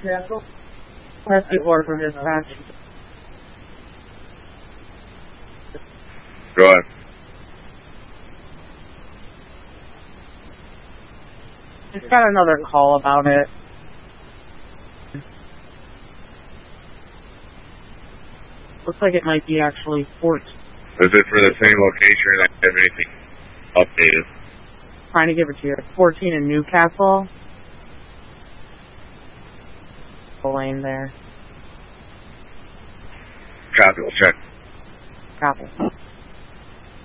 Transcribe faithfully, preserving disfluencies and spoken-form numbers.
Press the or for dispatch. Go ahead. Just got another call about it. Looks like it might be actually Fort. Is it for the same location? I have anything updated? Trying to give it to you. fourteen in Newcastle. The lane there. Copy, we'll check. Copy.